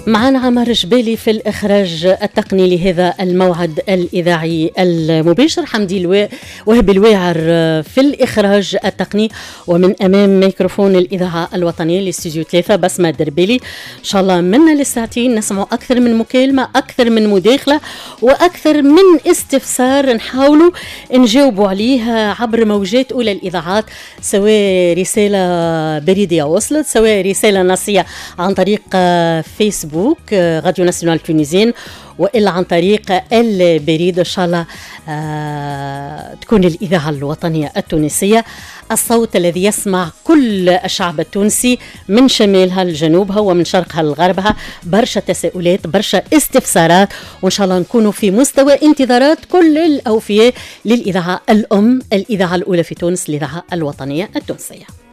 معنا عمر جبالي في الإخراج التقني لهذا الموعد الإذاعي المباشر، حمدي وهب الواعر في الإخراج التقني، ومن أمام ميكروفون الإذاعة الوطنية لاستوديو 3 بسمة دربيلي. إن شاء الله منا للساعتين نسمع أكثر من مكالمة، أكثر من مداخلة، وأكثر من استفسار نحاولوا نجاوبوا عليه عبر موجات أولى الإذاعات، سواء رسالة بريدية وصلت، سواء رسالة نصية عن طريق فيسبوك راديو ناسيونال تونيزيين، وإلا عن طريق البريد. إن شاء الله تكون الإذاعة الوطنية التونسية الصوت الذي يسمع كل الشعب التونسي من شمالها لجنوبها ومن شرقها لغربها. برشا تساؤلات، برشا استفسارات، وإن شاء الله نكونوا في مستوى انتظارات كل الأوفياء للإذاعة الأم، الإذاعة الأولى في تونس، الإذاعة الوطنية التونسية.